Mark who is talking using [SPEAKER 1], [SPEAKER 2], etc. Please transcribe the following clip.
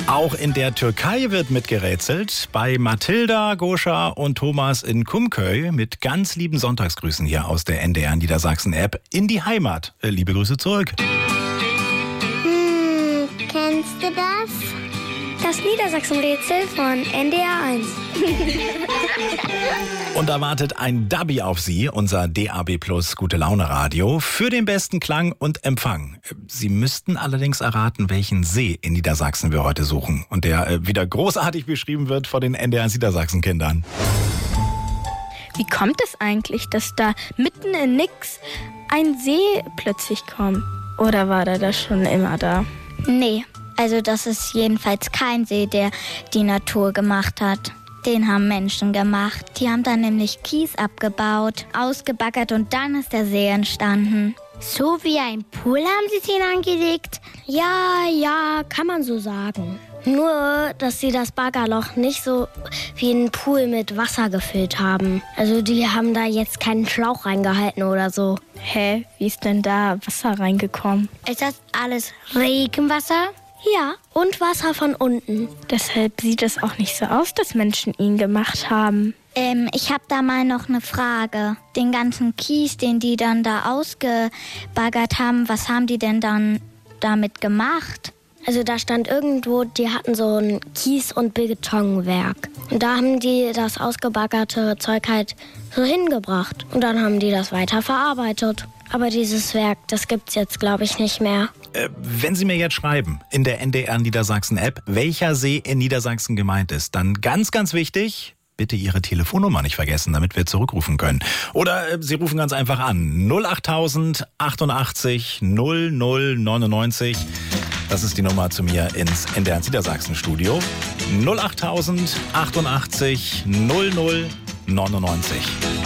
[SPEAKER 1] Auch in der Türkei wird mitgerätselt. Bei Mathilda, Goscha und Thomas in Kumköy mit ganz lieben Sonntagsgrüßen hier aus der NDR Niedersachsen-App in die Heimat. Liebe Grüße zurück.
[SPEAKER 2] Kennst du das? Das Niedersachsen-Rätsel von NDR 1.
[SPEAKER 1] Und da wartet ein Dubby auf Sie, unser DAB+ Gute-Laune-Radio, für den besten Klang und Empfang. Sie müssten allerdings erraten, welchen See in Niedersachsen wir heute suchen und der wieder großartig beschrieben wird von den NDR Niedersachsen-Kindern.
[SPEAKER 3] Wie kommt es eigentlich, dass da mitten in nix ein See plötzlich kommt? Oder war der da schon immer da?
[SPEAKER 2] Nee, also das ist jedenfalls kein See, der die Natur gemacht hat. Den haben Menschen gemacht. Die haben dann nämlich Kies abgebaut, ausgebaggert und dann ist der See entstanden. So wie ein Pool haben sie den angelegt? Ja, kann man so sagen. Nur, dass sie das Baggerloch nicht so wie ein Pool mit Wasser gefüllt haben. Also die haben da jetzt keinen Schlauch reingehalten oder so.
[SPEAKER 3] Hä, wie ist denn da Wasser reingekommen?
[SPEAKER 2] Ist das alles Regenwasser? Ja, und Wasser von unten.
[SPEAKER 3] Deshalb sieht es auch nicht so aus, dass Menschen ihn gemacht haben.
[SPEAKER 2] Ich habe da mal noch eine Frage. Den ganzen Kies, den die dann da ausgebaggert haben, was haben die denn dann damit gemacht? Also da stand irgendwo, die hatten so ein Kies- und Betonwerk. Und da haben die das ausgebaggerte Zeug halt so hingebracht. Und dann haben die das weiter verarbeitet. Aber dieses Werk, das gibt's jetzt, glaube ich, nicht mehr.
[SPEAKER 1] Wenn Sie mir jetzt schreiben, in der NDR Niedersachsen-App, welcher See in Niedersachsen gemeint ist, dann ganz, ganz wichtig, bitte Ihre Telefonnummer nicht vergessen, damit wir zurückrufen können. Oder Sie rufen ganz einfach an 08000 88 00 99. Das ist die Nummer zu mir ins NDR Niedersachsen-Studio. 08000 88 00 99.